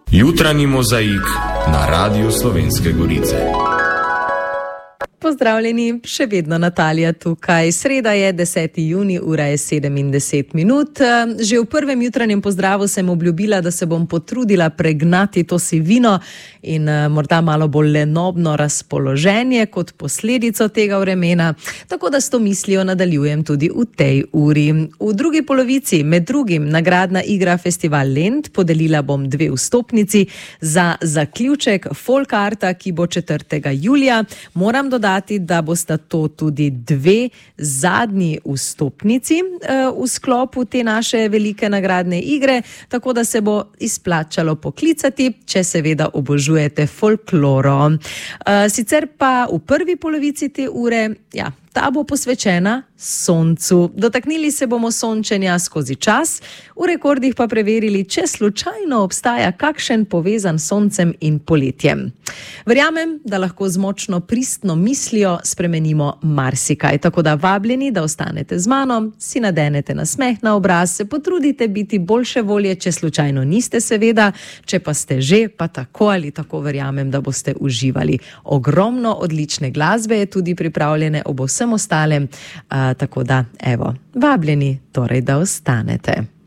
Jutranji mozaik na Radiu Slovenske Gorice. Pozdravljeni, še vedno Natalija tukaj. Sreda je 10. junij, ura je 7:10. Že v prvem jutranjem pozdravu sem obljubila, da se bom potrudila pregnati to sivino in morda malo bolj lenobno razpoloženje kot posledico tega vremena, tako da s to mislijo nadaljujem tudi v tej uri. V drugi polovici, med drugim, nagradna igra Festival Lent, podelila bom 2 vstopnici za zaključek Folkarta, ki bo 4. julija. Moram dodati, da bosta to tudi 2 zadnji vstopnici v sklopu te naše velike nagradne igre, tako da se bo izplačalo poklicati, če seveda obožujete folkloro. Sicer pa v prvi polovici te ure, ta bo posvečena soncu. Dotaknili se bomo sončenja skozi čas, v rekordih pa preverili, če slučajno obstaja kakšen povezan s soncem in poletjem. Verjamem, da lahko z močno pristno mislijo spremenimo marsikaj, tako da vabljeni, da ostanete z mano, si nadenete nasmeh na obraz, se potrudite biti boljše volje, če slučajno niste seveda, če pa ste že, pa tako ali tako verjamem, da boste uživali. Ogromno odlične glasbe je tudi pripravljene ob vsem ostalem, tako da, vabljeni torej, da ostanete.